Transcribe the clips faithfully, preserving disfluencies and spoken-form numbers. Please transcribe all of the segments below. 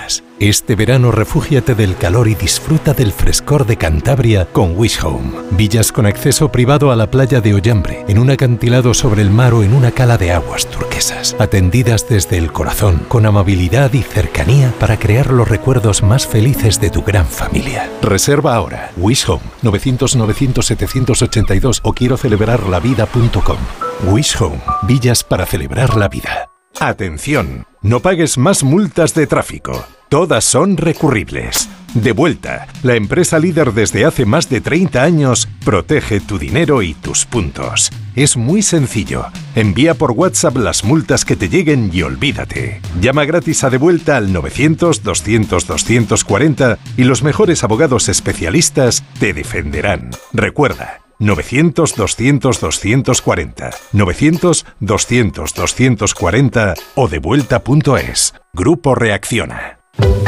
turquesas. Este verano refúgiate del calor y disfruta del frescor de Cantabria con Wish Home. Villas con acceso privado a la playa de Ollambre, en un acantilado sobre el mar o en una cala de aguas turquesas. Atendidas desde el corazón, con amabilidad y cercanía para crear los recuerdos más felices de tu gran familia. Reserva ahora. Wish Home, novecientos novecientos setecientos ochenta y dos o quiero celebrar la vida punto com. Wish Home, villas para celebrar la vida. Atención, no pagues más multas de tráfico. Todas son recurribles. Devuelta, la empresa líder desde hace más de treinta años, protege tu dinero y tus puntos. Es muy sencillo. Envía por WhatsApp las multas que te lleguen y olvídate. Llama gratis a Devuelta al novecientos, doscientos, doscientos cuarenta y los mejores abogados especialistas te defenderán. Recuerda, novecientos, doscientos, doscientos cuarenta, novecientos, doscientos, doscientos cuarenta o devuelta punto es. Grupo Reacciona.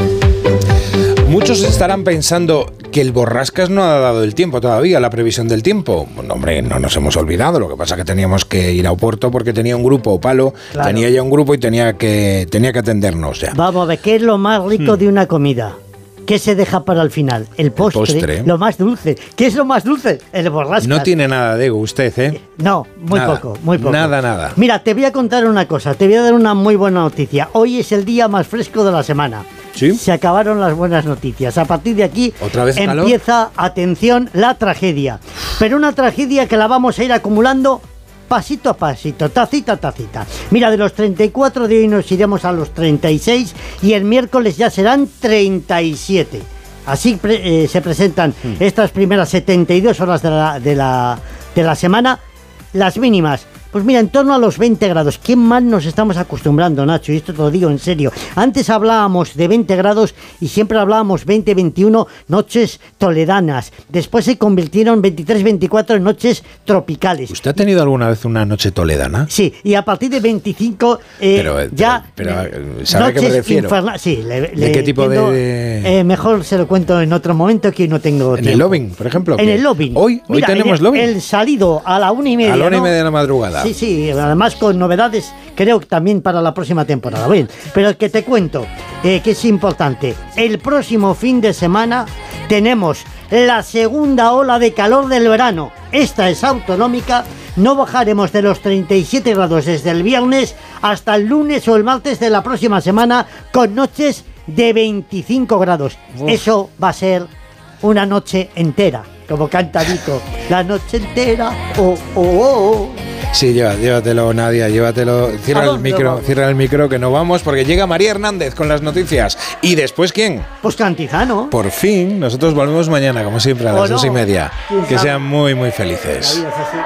Muchos estarán pensando que el Borrascas no ha dado el tiempo todavía, la previsión del tiempo. Bueno, hombre, no nos hemos olvidado, lo que pasa es que teníamos que ir a Oporto porque tenía un grupo, Palo, claro. tenía ya un grupo y tenía que, tenía que atendernos ya. Vamos a ver, ¿qué es lo más rico hmm. de una comida? ¿Qué se deja para el final? El postre, el postre, lo más dulce. ¿Qué es lo más dulce? El Borrascas. No tiene nada de ego usted, ¿eh? No, muy nada, poco, muy poco. Nada, nada. Mira, te voy a contar una cosa, te voy a dar una muy buena noticia. Hoy es el día más fresco de la semana. ¿Sí? Se acabaron las buenas noticias. A partir de aquí ¿Otra vez empieza, calor? Atención, la tragedia. Pero una tragedia que la vamos a ir acumulando pasito a pasito, tacita a tacita. Mira, de los treinta y cuatro de hoy nos iremos a los treinta y seis y el miércoles ya serán treinta y siete. Así pre, eh, se presentan mm. estas primeras setenta y dos horas de la, de, la, de la semana. Las mínimas, pues mira, en torno a los veinte grados. Qué mal nos estamos acostumbrando, Nacho, y esto te lo digo en serio. Antes hablábamos de veinte grados y siempre hablábamos veinte, veintiuno noches toledanas. Después se convirtieron veintitrés, veinticuatro en noches tropicales. ¿Usted ha tenido alguna vez una noche toledana? Sí, y a partir de veinticinco eh, pero, ya... Pero, pero ¿sabe a qué me refiero? Inferna- sí, le, ¿De le qué tipo entiendo, de...? Eh, mejor se lo cuento en otro momento que hoy no tengo ¿En tiempo. el lobbying, por ejemplo? En el lobbying. Hoy, hoy Mira, tenemos el, lobbying. El salido a la una y media, A la una y ¿no? media de la madrugada. Sí, sí, además con novedades, creo que también para la próxima temporada. Bien, pero que te cuento, eh, que es importante. El próximo fin de semana tenemos la segunda ola de calor del verano. Esta es autonómica. No bajaremos de los treinta y siete grados desde el viernes hasta el lunes o el martes de la próxima semana, con noches de veinticinco grados. Uf. Eso va a ser una noche entera, como canta Vico. La noche entera, oh, oh, oh. Sí, lleva, llévatelo, Nadia, llévatelo. Cierra el micro, vamos? cierra el micro, que no vamos, porque llega María Hernández con las noticias. ¿Y después quién? Pues Cantizano. Por fin, nosotros volvemos mañana, como siempre, a las dos y media. Que sabe? Sean muy, muy felices.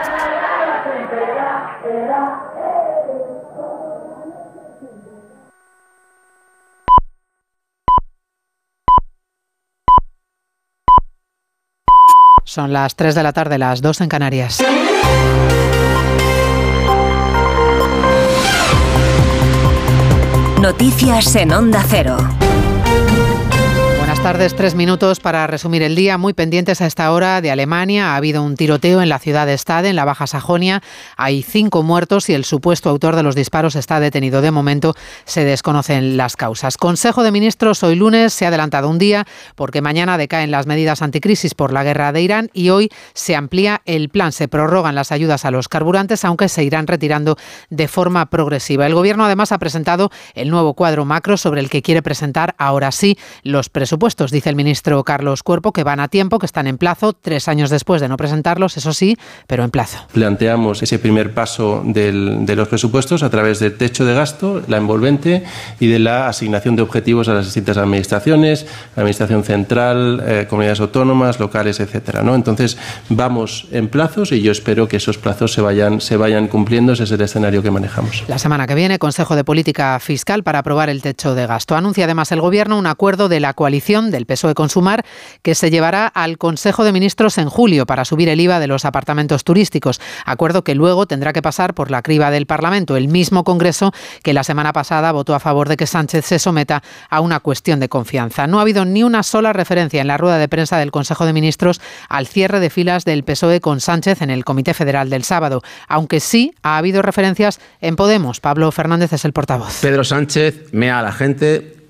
Son las tres de la tarde, las dos en Canarias. Noticias en Onda Cero. Buenas tardes, tres minutos para resumir el día. Muy pendientes a esta hora de Alemania. Ha habido un tiroteo en la ciudad de Stade, en la Baja Sajonia. Hay cinco muertos y el supuesto autor de los disparos está detenido. De momento se desconocen las causas. Consejo de Ministros hoy lunes se ha adelantado un día porque mañana decaen las medidas anticrisis por la guerra de Irán y hoy se amplía el plan. Se prorrogan las ayudas a los carburantes, aunque se irán retirando de forma progresiva. El Gobierno además ha presentado el nuevo cuadro macro sobre el que quiere presentar ahora sí los presupuestos. Dice el ministro Carlos Cuerpo que van a tiempo, que están en plazo, tres años después de no presentarlos, eso sí, pero en plazo. Planteamos ese primer paso del, de los presupuestos a través del techo de gasto, la envolvente y de la asignación de objetivos a las distintas administraciones, la administración central, eh, comunidades autónomas, locales, etcétera, ¿no? Entonces vamos en plazos y yo espero que esos plazos se vayan, se vayan cumpliendo. Ese es el escenario que manejamos. La semana que viene, Consejo de Política Fiscal para aprobar el techo de gasto. Anuncia además el Gobierno un acuerdo de la coalición del P S O E con Sumar que se llevará al Consejo de Ministros en julio para subir el I V A de los apartamentos turísticos. Acuerdo que luego tendrá que pasar por la criba del Parlamento, el mismo Congreso que la semana pasada votó a favor de que Sánchez se someta a una cuestión de confianza. No ha habido ni una sola referencia en la rueda de prensa del Consejo de Ministros al cierre de filas del P S O E con Sánchez en el Comité Federal del sábado, aunque sí ha habido referencias en Podemos. Pablo Fernández es el portavoz. Pedro Sánchez mea a la gente